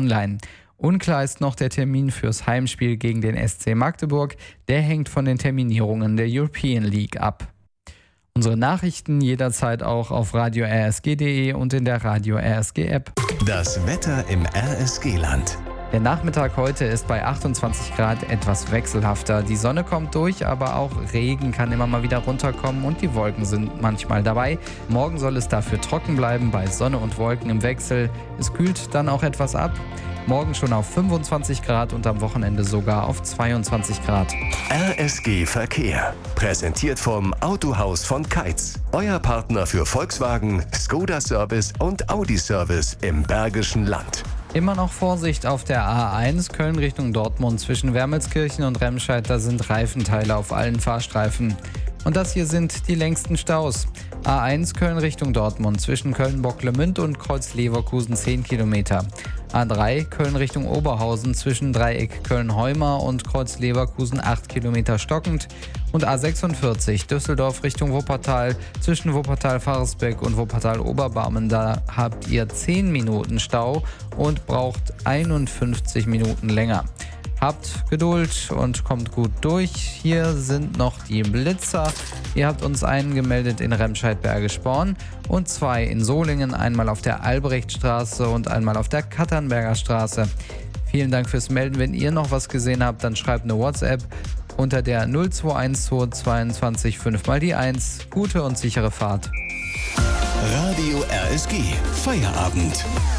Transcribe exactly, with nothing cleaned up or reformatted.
online. Unklar ist noch der Termin fürs Heimspiel gegen den S C Magdeburg. Der hängt von den Terminierungen der European League ab. Unsere Nachrichten jederzeit auch auf radio r s g punkt d e und in der Radio R S G App. Das Wetter im R S G-Land. Der Nachmittag heute ist bei achtundzwanzig Grad etwas wechselhafter. Die Sonne kommt durch, aber auch Regen kann immer mal wieder runterkommen und die Wolken sind manchmal dabei. Morgen soll es dafür trocken bleiben bei Sonne und Wolken im Wechsel. Es kühlt dann auch etwas ab. Morgen schon auf fünfundzwanzig Grad und am Wochenende sogar auf zweiundzwanzig Grad. R S G Verkehr. Präsentiert vom Autohaus von Keitz. Euer Partner für Volkswagen, Skoda Service und Audi Service im Bergischen Land. Immer noch Vorsicht auf der A eins Köln Richtung Dortmund. Zwischen Wermelskirchen und Remscheid, da sind Reifenteile auf allen Fahrstreifen. Und das hier sind die längsten Staus. A eins Köln Richtung Dortmund. Zwischen Köln-Bocklemünd und Kreuz-Leverkusen zehn Kilometer. A drei Köln Richtung Oberhausen. Zwischen Dreieck Köln-Heumar und Kreuz-Leverkusen acht Kilometer stockend. Und A sechsundvierzig Düsseldorf Richtung Wuppertal. Zwischen Wuppertal-Farsbeck und Wuppertal-Oberbarmen. Da habt ihr zehn Minuten Stau und braucht einundfünfzig Minuten länger. Habt Geduld und kommt gut durch. Hier sind noch die Blitzer. Ihr habt uns einen gemeldet in Remscheid-Bergisch-Born und zwei in Solingen, einmal auf der Albrechtstraße und einmal auf der Katternberger Straße. Vielen Dank fürs Melden. Wenn ihr noch was gesehen habt, dann schreibt eine WhatsApp unter der null zwei eins zwei zweiundzwanzig fünf mal die eins. Gute und sichere Fahrt. Radio R S G. Feierabend.